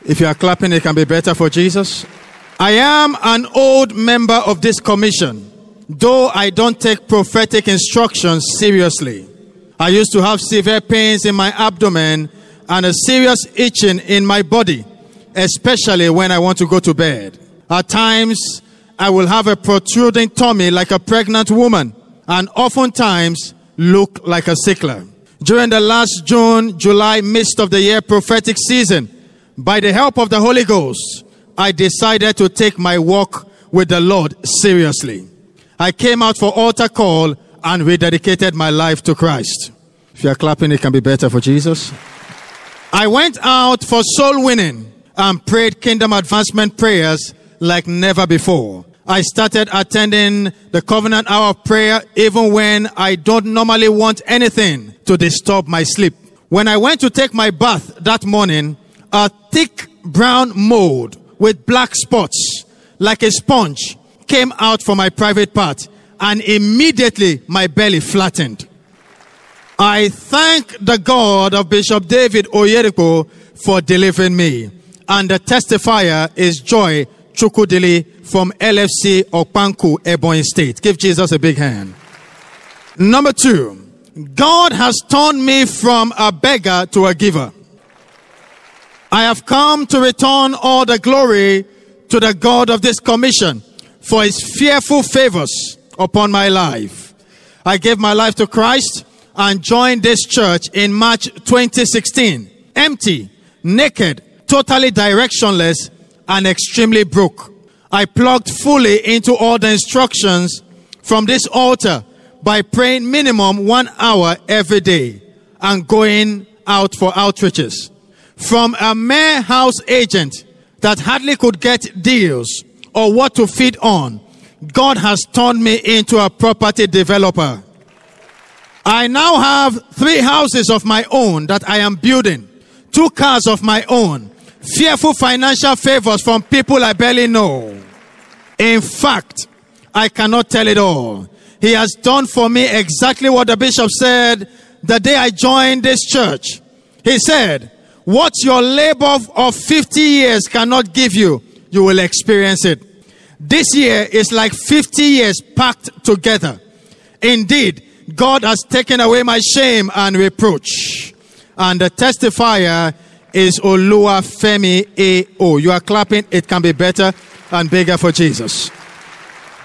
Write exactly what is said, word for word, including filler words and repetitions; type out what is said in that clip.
If you are clapping, it can be better for Jesus. I am an old member of this commission, though I don't take prophetic instructions seriously. I used to have severe pains in my abdomen and a serious itching in my body, especially when I want to go to bed. At times, I will have a protruding tummy like a pregnant woman, and oftentimes look like a sickler. During the last June, July, midst of the year prophetic season, by the help of the Holy Ghost, I decided to take my walk with the Lord seriously. I came out for altar call and rededicated my life to Christ. If you are clapping, it can be better for Jesus. I went out for soul winning and prayed kingdom advancement prayers like never before. I started attending the Covenant Hour of Prayer even when I don't normally want anything to disturb my sleep. When I went to take my bath that morning, a thick brown mold with black spots like a sponge came out from my private part, and immediately my belly flattened. I thank the God of Bishop David Oyedepo for delivering me. And the testifier is Joy Chukudili from L F C Okpanku, Ebonyi State. Give Jesus a big hand. Number two, God has turned me from a beggar to a giver. I have come to return all the glory to the God of this commission for his fearful favors upon my life. I gave my life to Christ and joined this church in March twenty sixteen. Empty, naked, totally directionless, and extremely broke. I plugged fully into all the instructions from this altar by praying minimum one hour every day and going out for outreaches. From a mere house agent that hardly could get deals or what to feed on, God has turned me into a property developer. I now have three houses of my own that I am building, two cars of my own, fearful financial favors from people I barely know. In fact, I cannot tell it all. He has done for me exactly what the bishop said the day I joined this church. He said, what your labor of fifty years cannot give you, you will experience it. This year is like fifty years packed together. Indeed, God has taken away my shame and reproach. And the testifier is Oluwafemi A O. You are clapping. It can be better and bigger for Jesus.